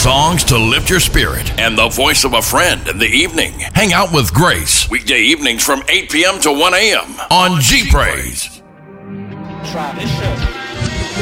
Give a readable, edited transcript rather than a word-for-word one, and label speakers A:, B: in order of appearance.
A: songs to lift your spirit, and the voice of a friend in the evening. Hang out with Grace, weekday evenings from 8 p.m. to 1 a.m. on G Praise.
B: Try this shit.